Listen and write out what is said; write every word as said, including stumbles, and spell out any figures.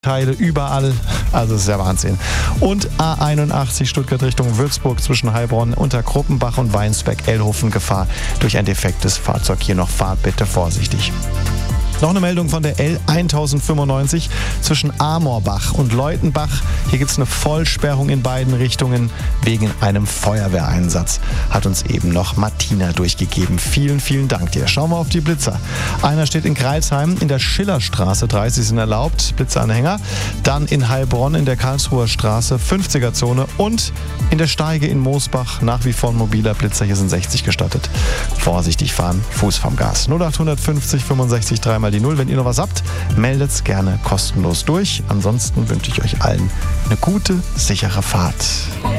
Teile überall, also das ist ja Wahnsinn. Und A einundachtzig Stuttgart Richtung Würzburg zwischen Heilbronn, Unterkruppenbach und Weinsberg-Ellhofen Gefahr durch ein defektes Fahrzeug. Hier noch Fahrt bitte vorsichtig. Noch eine Meldung von der L tausendfünfundneunzig zwischen Amorbach und Leutenbach. Hier gibt es eine Vollsperrung in beiden Richtungen wegen einem Feuerwehreinsatz. Hat uns eben noch Martina durchgegeben. Vielen, vielen Dank dir. Schauen wir auf die Blitzer. Einer steht in Greilsheim in der Schillerstraße, dreißig sind erlaubt, Blitzanhänger. Dann in Heilbronn in der Karlsruher Straße, fünfziger Zone. Und in der Steige in Moosbach nach wie vor ein mobiler Blitzer. Hier sind sechzig gestattet. Vorsichtig fahren, Fuß vom Gas. null acht fünfzig fünfundsechzig dreimal die Null. Wenn ihr noch was habt, meldet's gerne kostenlos durch. Ansonsten wünsche ich euch allen eine gute, sichere Fahrt.